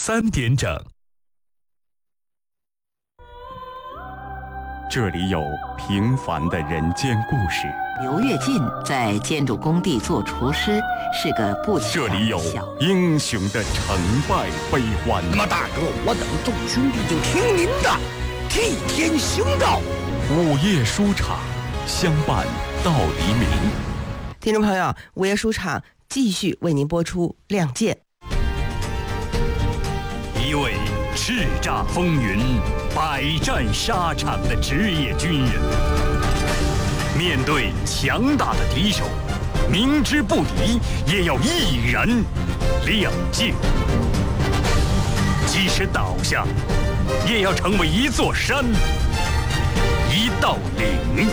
3点整。这里有平凡的人间故事， 刘跃进在建筑工地做厨师，是个不起眼的这里有英雄的成败悲欢。 那么大哥，我等众兄弟就听您的，替天行道。 午夜书场，相伴到黎明。 听众朋友，午夜书场继续为您播出《亮剑》。 一位叱咤风云、百战沙场的职业军人，面对强大的敌手，明知不敌也要毅然亮剑，即使倒下，也要成为一座山、一道岭。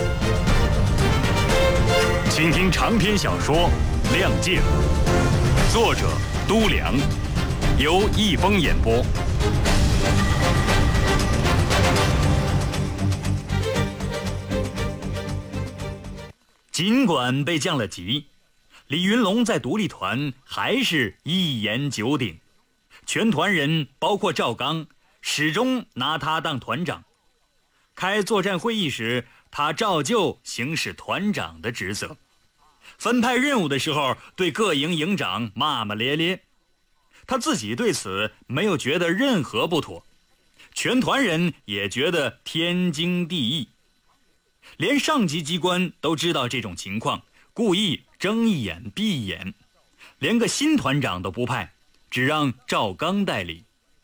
请听长篇小说《亮剑》，作者都良，由易峰演播。尽管被降了级，李云龙在独立团还是一言九鼎，全团人包括赵刚始终拿他当团长。开作战会议时，他照旧行使团长的职责。分派任务的时候，对各营营长骂骂咧咧。他自己对此没有觉得任何不妥，全团人也觉得天经地义。连上级机关都知道这种情况，故意睁一眼闭一眼，连个新团长都不派，只让赵刚代理。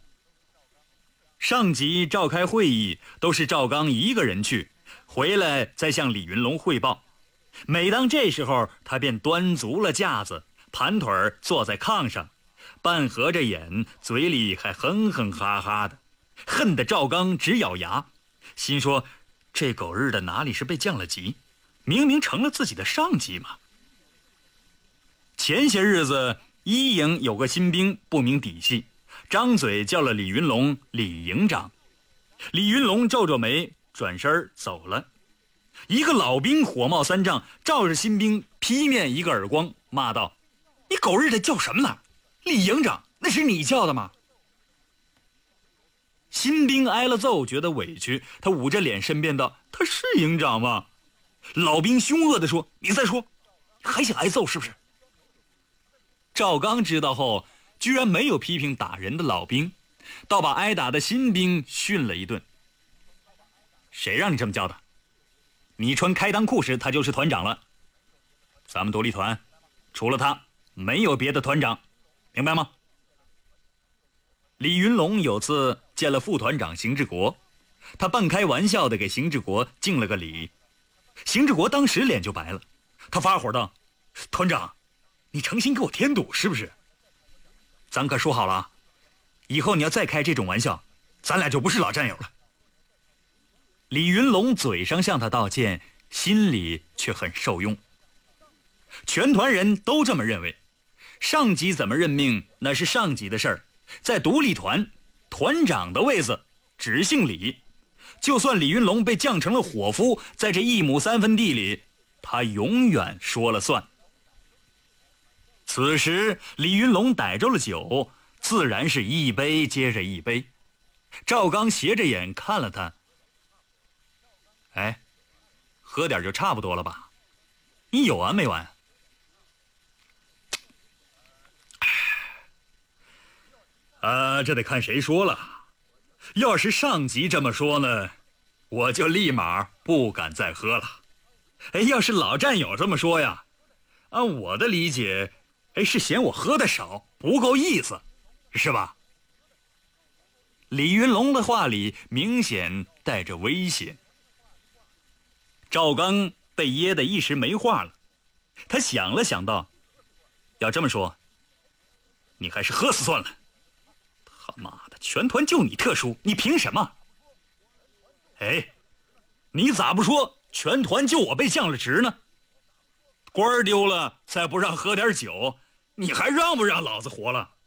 上级召开会议都是赵刚一个人去，回来再向李云龙汇报。每当这时候，他便端足了架子，盘腿坐在炕上，半合着眼，嘴里还哼哼哈哈的，恨得赵刚直咬牙，心说这狗日的哪里是被降了级，明明成了自己的上级嘛。前些日子一营有个新兵不明底细，张嘴叫了李云龙李营长。李云龙皱皱眉，转身走了。一个老兵火冒三丈，照着新兵劈面一个耳光，骂道：你狗日的叫什么呢？李营长，那是你叫的吗？新兵挨了揍，觉得委屈，他捂着脸申辩道：他是营长吗？老兵凶恶地说：你再说，还想挨揍是不是？赵刚知道后，居然没有批评打人的老兵，倒把挨打的新兵训了一顿。谁让你这么叫的？你穿开裆裤时，他就是团长了。咱们独立团除了他，没有别的团长，明白吗？李云龙有次见了副团长邢志国，他半开玩笑地给邢志国敬了个礼。邢志国当时脸就白了，他发火道：团长，你诚心给我添堵是不是？咱可说好了，以后你要再开这种玩笑，咱俩就不是老战友了。李云龙嘴上向他道歉，心里却很受用。全团人都这么认为，上级怎么任命那是上级的事儿，在独立团，团长的位子只姓李。就算李云龙被降成了伙夫，在这1亩3分地里，他永远说了算。此时李云龙逮着了酒，自然是一杯接着一杯。赵刚斜着眼看了他，哎，喝点就差不多了吧？你有完没完？这得看谁说了。要是上级这么说呢，我就立马不敢再喝了。要是老战友这么说呀，按我的理解，是嫌我喝的少，不够意思，是吧？李云龙的话里明显带着威胁。赵刚被噎得一时没话了，他想了想道：要这么说，你还是喝死算了。他妈的，全团就你特殊，你凭什么？你咋不说全团就我被降了职呢？官儿丢了，再不让喝点酒，你还让不让老子活了？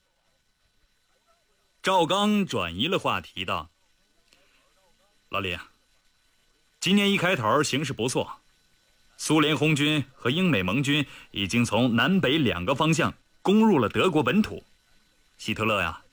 赵刚转移了话题道：老李，今年一开头形势不错，苏联红军和英美盟军已经从南北2个方向攻入了德国本土。希特勒呀，